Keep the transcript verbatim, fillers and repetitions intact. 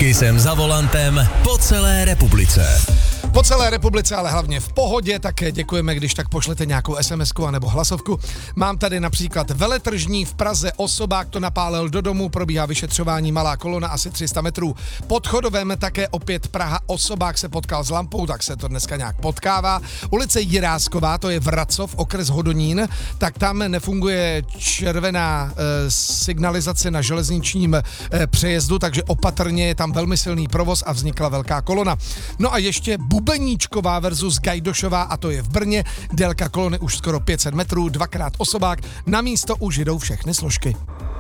Kisem za volantem po celé republice. Po celé republice, ale hlavně v pohodě, tak děkujeme, když tak pošlete nějakou SMSku anebo hlasovku. Mám tady například veletržní v Praze, osobák to napálil do domu, probíhá vyšetřování, malá kolona asi tři sta metrů. Pod Chodovem také opět Praha, osobák se potkal s lampou, tak se to dneska nějak potkává. Ulice Jirásková, to je Vracov, okres Hodonín, tak tam nefunguje červená e, signalizace na železničním e, přejezdu, takže opatrně je tam velmi silný provoz a vznikla velká kolona. No a ještě Bubeníčková versus Gajdošová, a to je v Brně, délka kolony už skoro pět set metrů, dvakrát osobák, na místo už jdou všechny složky.